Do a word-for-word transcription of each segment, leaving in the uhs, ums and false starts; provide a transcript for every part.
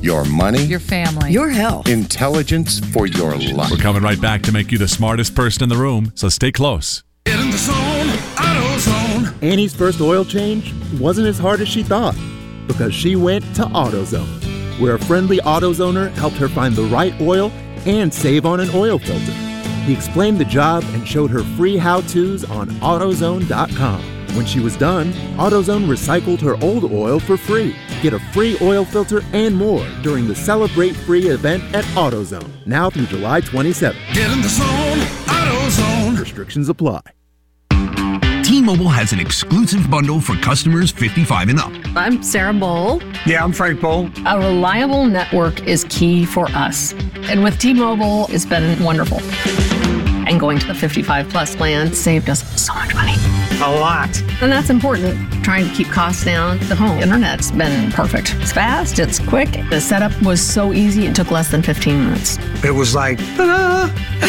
Your money. Your family. Your health. Intelligence for your life. We're coming right back to make you the smartest person in the room, so stay close. Get in the zone, AutoZone. Annie's first oil change wasn't as hard as she thought because she went to AutoZone, where a friendly AutoZoner helped her find the right oil and save on an oil filter. He explained the job and showed her free how-tos on AutoZone dot com. When she was done, AutoZone recycled her old oil for free. Get a free oil filter and more during the Celebrate Free event at AutoZone, now through July twenty-seventh. Get in the zone, AutoZone. Restrictions apply. T-Mobile has an exclusive bundle for customers fifty-five and up. I'm Sarah Bowl. Yeah, I'm Frank Bowl. A reliable network is key for us. And with T-Mobile, it's been wonderful. And going to the fifty-five plus plan saved us so much money. A lot. And that's important. Trying to keep costs down. The home internet's been perfect. It's fast, it's quick. The setup was so easy, it took less than fifteen minutes. It was like, ta-da!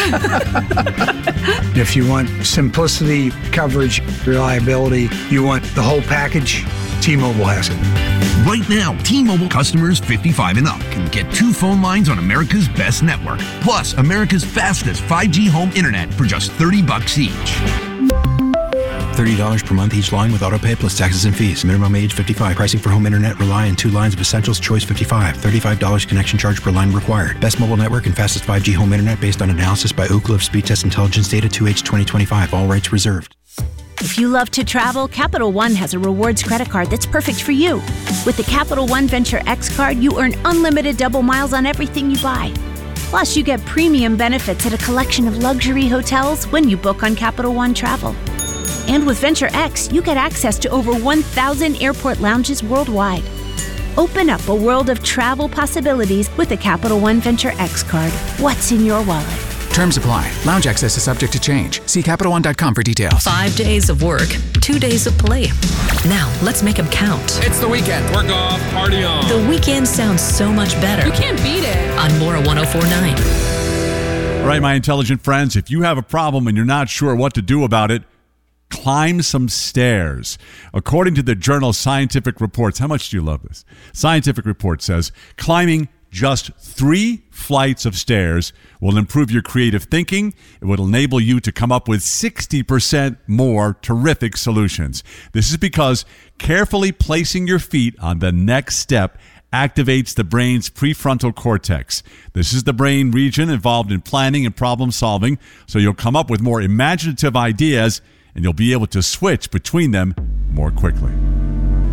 If you want simplicity, coverage, reliability, you want the whole package, T-Mobile has it. Right now, T-Mobile customers fifty-five and up can get two phone lines on America's best network, plus America's fastest five G home internet for just thirty bucks each. thirty dollars per month each line with autopay plus taxes and fees. Minimum age fifty-five. Pricing for home internet rely on two lines of Essentials Choice fifty-five. thirty-five dollars connection charge per line required. Best mobile network and fastest five G home internet based on analysis by Ookla of Speed Test Intelligence Data two H twenty twenty-five. All rights reserved. If you love to travel, Capital One has a rewards credit card that's perfect for you. With the Capital One Venture X card, you earn unlimited double miles on everything you buy. Plus, you get premium benefits at a collection of luxury hotels when you book on Capital One Travel. And with Venture X, you get access to over one thousand airport lounges worldwide. Open up a world of travel possibilities with the Capital One Venture X card. What's in your wallet? Terms apply. Lounge access is subject to change. See Capital One dot com for details. Five days of work, two days of play. Now, let's make them count. It's the weekend. Work off, party on. The weekend sounds so much better. You can't beat it. On Mora one oh four point nine. All right, my intelligent friends, if you have a problem and you're not sure what to do about it, climb some stairs. According to the journal Scientific Reports, how much do you love this? Scientific Report says climbing just three flights of stairs will improve your creative thinking. It will enable you to come up with sixty percent more terrific solutions. This is because carefully placing your feet on the next step activates the brain's prefrontal cortex. This is the brain region involved in planning and problem solving, so you'll come up with more imaginative ideas and you'll be able to switch between them more quickly.